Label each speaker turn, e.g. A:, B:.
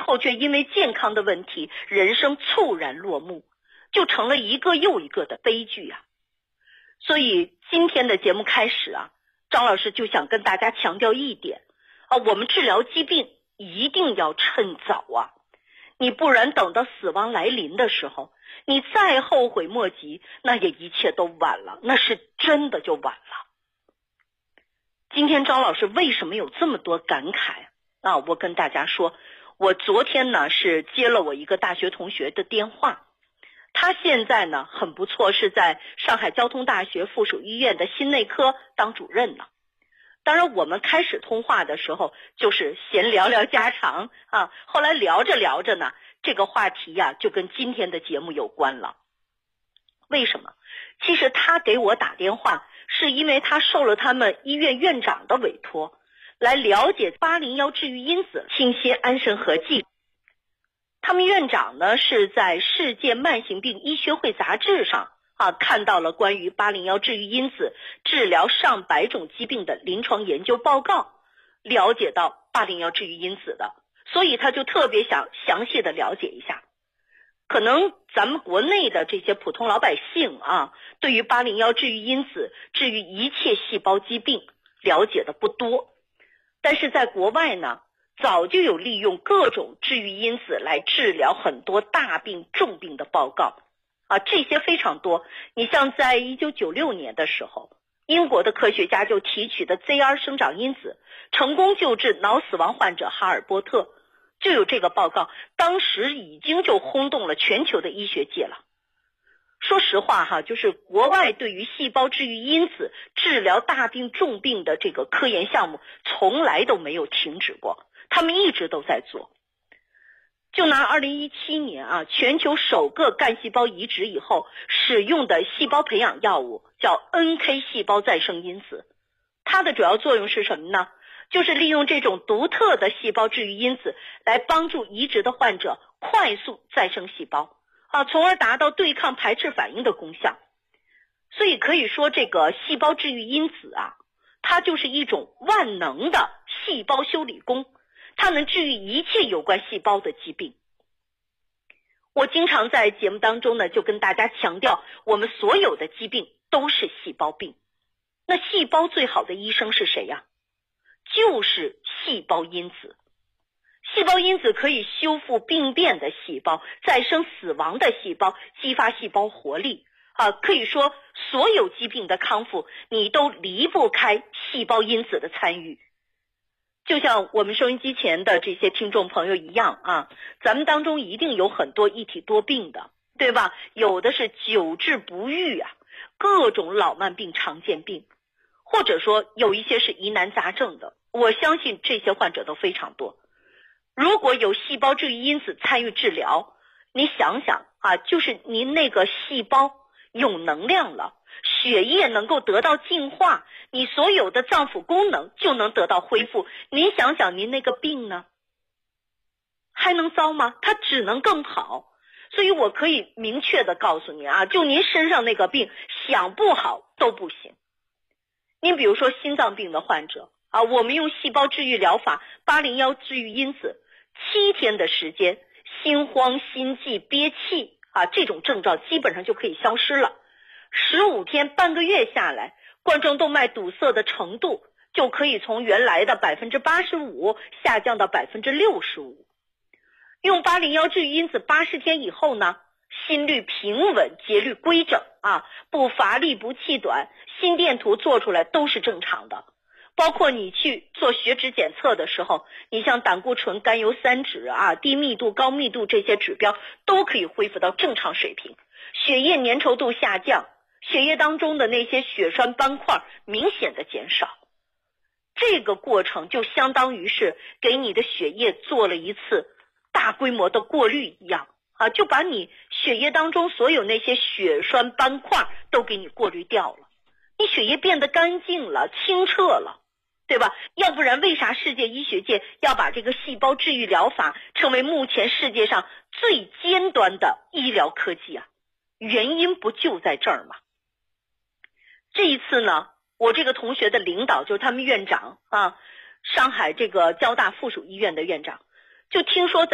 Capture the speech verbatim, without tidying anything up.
A: 后却因为健康的问题，人生猝然落幕，就成了一个又一个的悲剧啊。所以今天的节目开始啊，张老师就想跟大家强调一点啊，我们治疗疾病一定要趁早啊，你不然等到死亡来临的时候，你再后悔莫及，那也一切都晚了，那是真的就晚了。今天张老师为什么有这么多感慨啊？我跟大家说，我昨天呢是接了我一个大学同学的电话，他现在呢很不错，是在上海交通大学附属医院的心内科当主任呢。当然我们开始通话的时候就是闲聊聊家常啊，后来聊着聊着呢，这个话题呀、啊、就跟今天的节目有关了。为什么？其实他给我打电话是因为他受了他们医院院长的委托，来了解八零一治愈因子清新安神合剂。他们院长呢是在世界慢性病医学会杂志上啊看到了关于八零一治愈因子治疗上百种疾病的临床研究报告，了解到八零一治愈因子的，所以他就特别想详细的了解一下。可能咱们国内的这些普通老百姓啊，对于八零一治愈因子治愈一切细胞疾病了解的不多，但是在国外呢，早就有利用各种治愈因子来治疗很多大病重病的报告啊，这些非常多。你像在一九九六年的时候，英国的科学家就提取的 Z R 生长因子成功救治脑死亡患者哈尔波特，就有这个报告，当时已经就轰动了全球的医学界了。说实话哈，就是国外对于细胞治愈因子治疗大病重病的这个科研项目从来都没有停止过，他们一直都在做。就拿二零一七年啊，全球首个干细胞移植以后使用的细胞培养药物叫 N K 细胞再生因子，它的主要作用是什么呢？就是利用这种独特的细胞治愈因子来帮助移植的患者快速再生细胞啊，从而达到对抗排斥反应的功效。所以可以说这个细胞治愈因子啊，它就是一种万能的细胞修理工，它能治愈一切有关细胞的疾病。我经常在节目当中呢就跟大家强调，我们所有的疾病都是细胞病。那细胞最好的医生是谁呀？就是细胞因子。细胞因子可以修复病变的细胞，再生死亡的细胞，激发细胞活力啊，可以说所有疾病的康复你都离不开细胞因子的参与。就像我们收音机前的这些听众朋友一样啊，咱们当中一定有很多一体多病的，对吧？有的是久治不愈啊，各种老慢病常见病，或者说有一些是疑难杂症的，我相信这些患者都非常多。如果有细胞治愈因子参与治疗，你想想啊，就是您那个细胞有能量了，血液能够得到净化，你所有的脏腑功能就能得到恢复。您想想您那个病呢，还能糟吗？它只能更好。所以我可以明确的告诉您啊，就您身上那个病想不好都不行。您比如说心脏病的患者啊，我们用细胞治愈疗法八零一治愈因子，七天的时间，心慌心悸憋气啊这种症状基本上就可以消失了。十五天半个月下来，冠状动脉堵塞的程度就可以从原来的 百分之八十五 下降到 百分之六十五。用八零一治愈因子八十天以后呢，心率平稳，节律规整啊，不乏力不气短，心电图做出来都是正常的。包括你去做血脂检测的时候，你像胆固醇、甘油三酯啊、低密度、高密度这些指标都可以恢复到正常水平，血液粘稠度下降，血液当中的那些血栓斑块明显的减少。这个过程就相当于是给你的血液做了一次大规模的过滤一样啊，就把你血液当中所有那些血栓斑块都给你过滤掉了，你血液变得干净了，清澈了，对吧？要不然为啥世界医学界要把这个细胞治愈疗法称为目前世界上最尖端的医疗科技啊？原因不就在这儿吗？这一次呢，我这个同学的领导就是他们院长啊，上海这个交大附属医院的院长，就听说